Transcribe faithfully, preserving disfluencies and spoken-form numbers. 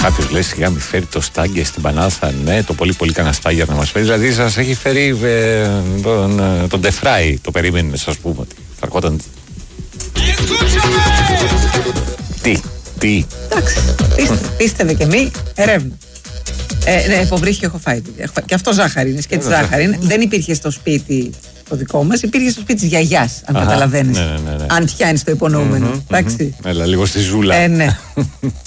Κάποιος λέει σιγά μη φέρει το στάγκε στην Πανάθα. Ναι, το πολύ πολύ κανένα στάγια να μας φέρει. Δηλαδή σας έχει φέρει ε, τον, ε, τον Ντεφράι. Το περίμενε, σας πούμε ότι θα έρχονταν. Τι, τι. Εντάξει, πίστε, πίστευε και μη, ερεύνα. Ε, ναι, υποβρύχιο έχω φάει. Και αυτό ζάχαρη είναι, σκέτη ζάχαρη είναι. Δεν υπήρχε στο σπίτι το δικό μας, υπήρχε στο σπίτι της γιαγιάς, αν καταλαβαίνεις. Ναι, ναι, ναι, ναι. Αν πιάνεις το υπονοούμενο. Mm-hmm, εντάξει. Mm-hmm. Έλα, λίγο στη ζούλα. Ε, ναι.